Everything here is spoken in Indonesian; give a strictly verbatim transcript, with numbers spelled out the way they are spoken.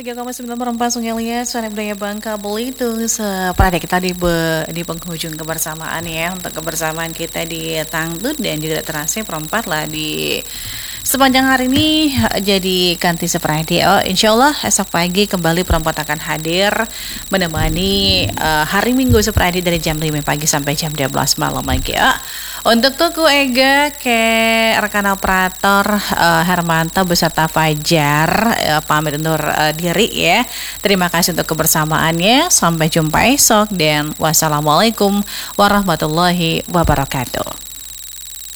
tiga koma sembilan perempat Sungai Liat, Suara Budaya Bangka Belitung. Seperti kita di, be, di penghujung kebersamaan ya. Untuk kebersamaan kita di Tangtut dan juga terasa perempat lah di sepanjang hari ini. Jadi ganti seperti oh, insya Allah esok pagi kembali perempat akan hadir menemani uh, hari Minggu seperti dari jam lima pagi sampai jam dua belas malam lagi ya. Untuk Tuku Ega ke rekan operator uh, Hermanto beserta Fajar uh, pamit undur uh, diri ya. Terima kasih untuk kebersamaannya. Sampai jumpa esok dan wassalamualaikum warahmatullahi wabarakatuh.